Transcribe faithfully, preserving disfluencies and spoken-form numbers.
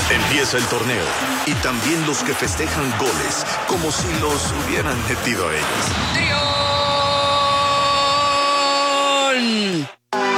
Empieza el torneo y también los que festejan goles como si los hubieran metido a ellos. ¡Trío!